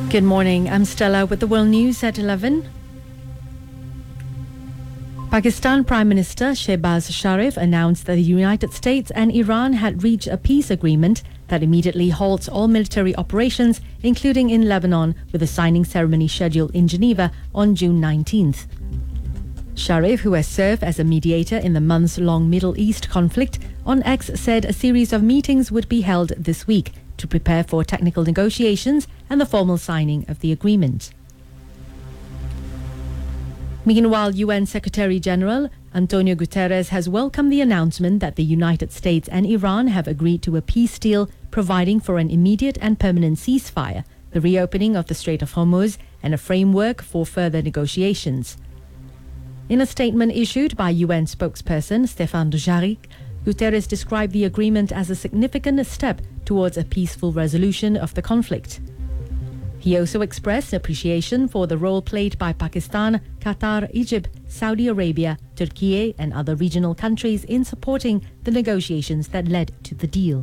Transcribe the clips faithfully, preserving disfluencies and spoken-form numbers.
Good morning, I'm Stella with the World News at eleven. Pakistan Prime Minister Shehbaz Sharif announced that the United States and Iran had reached a peace agreement that immediately halts all military operations, including in Lebanon, with a signing ceremony scheduled in Geneva on June nineteenth. Sharif, who has served as a mediator in the months-long Middle East conflict, on X said a series of meetings would be held this week to prepare for technical negotiations and the formal signing of the agreement. Meanwhile, U N Secretary-General Antonio Guterres has welcomed the announcement that the United States and Iran have agreed to a peace deal providing for an immediate and permanent ceasefire, the reopening of the Strait of Hormuz, and a framework for further negotiations. In a statement issued by U N spokesperson Stéphane Dujarric, Guterres described the agreement as a significant step towards a peaceful resolution of the conflict. He also expressed appreciation for the role played by Pakistan, Qatar, Egypt, Saudi Arabia, Turkey, and other regional countries in supporting the negotiations that led to the deal.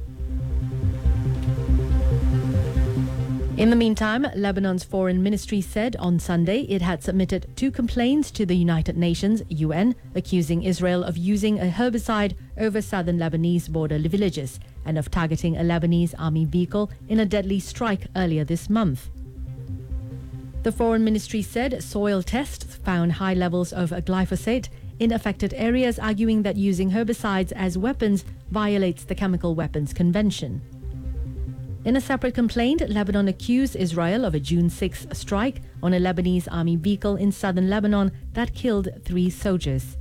In the meantime, Lebanon's foreign ministry said on Sunday it had submitted two complaints to the United Nations, U N, accusing Israel of using a herbicide over southern Lebanese border villages and of targeting a Lebanese army vehicle in a deadly strike earlier this month. The foreign ministry said soil tests found high levels of glyphosate in affected areas, arguing that using herbicides as weapons violates the Chemical Weapons Convention. In a separate complaint, Lebanon accused Israel of a June sixth strike on a Lebanese army vehicle in southern Lebanon that killed three soldiers.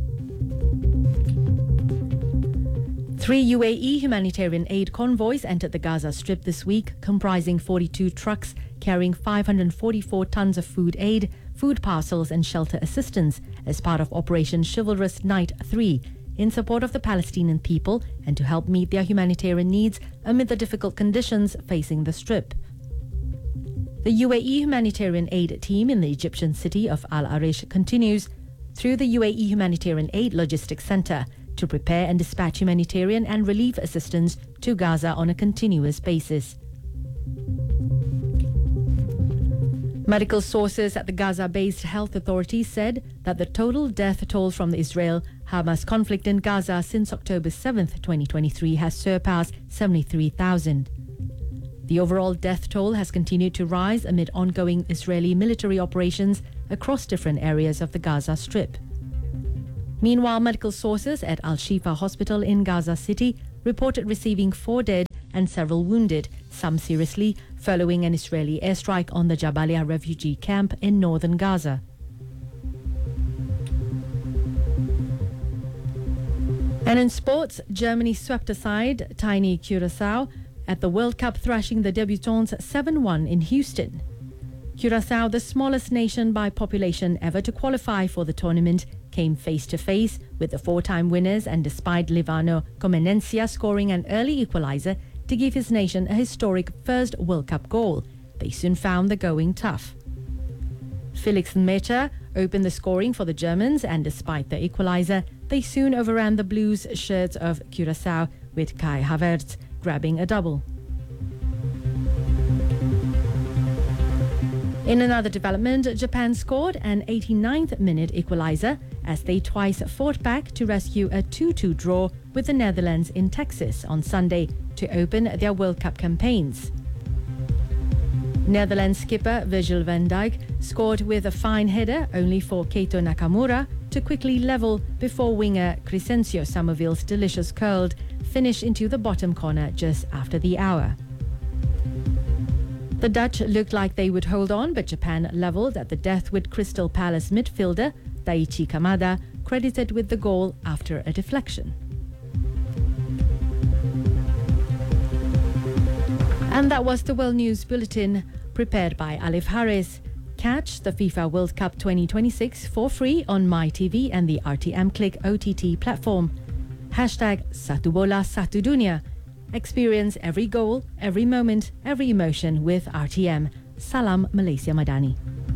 Three U A E humanitarian aid convoys entered the Gaza Strip this week, comprising forty-two trucks carrying five hundred forty-four tons of food aid, food parcels and shelter assistance as part of Operation Chivalrous Night three, in support of the Palestinian people and to help meet their humanitarian needs amid the difficult conditions facing the Strip. The U A E humanitarian aid team in the Egyptian city of Al Arish continues through the U A E Humanitarian Aid Logistics Center to prepare and dispatch humanitarian and relief assistance to Gaza on a continuous basis. Medical sources at the Gaza-based health authority said that the total death toll from the Israel-Hamas conflict in Gaza since October seventh, twenty twenty-three has surpassed seventy-three thousand. The overall death toll has continued to rise amid ongoing Israeli military operations across different areas of the Gaza Strip. Meanwhile, medical sources at Al-Shifa Hospital in Gaza City reported receiving four dead and several wounded, some seriously, following an Israeli airstrike on the Jabalia refugee camp in northern Gaza. And in sports, Germany swept aside tiny Curaçao at the World Cup, thrashing the debutants seven one in Houston. Curaçao, the smallest nation by population ever to qualify for the tournament, came face-to-face with the four-time winners, and despite Livano Comenencia scoring an early equalizer to give his nation a historic first World Cup goal, they soon found the going tough. Felix Mecha opened the scoring for the Germans, and despite the equalizer, they soon overran the Blues shirts of Curaçao, with Kai Havertz grabbing a double. In another development, Japan scored an eighty-ninth minute equalizer as they twice fought back to rescue a two two draw with the Netherlands in Texas on Sunday to open their World Cup campaigns. Netherlands skipper Virgil van Dijk scored with a fine header, only for Keito Nakamura to quickly level before winger Crescencio Somerville's delicious curled finish into the bottom corner just after the hour. The Dutch looked like they would hold on, but Japan levelled at the death with Crystal Palace midfielder Daichi Kamada, credited with the goal after a deflection. And that was the World News Bulletin, prepared by Alif Harris. Catch the FIFA World Cup twenty twenty-six for free on MyTV and the R T M Click O T T platform. Hashtag Satu Bola Satu Dunia. Experience every goal, every moment, every emotion with R T M. Salam Malaysia Madani.